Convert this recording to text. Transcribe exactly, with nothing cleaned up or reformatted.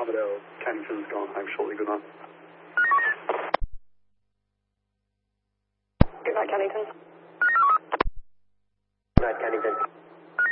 Bravo, Kennington's gone home shortly, good night. Good night, Kennington.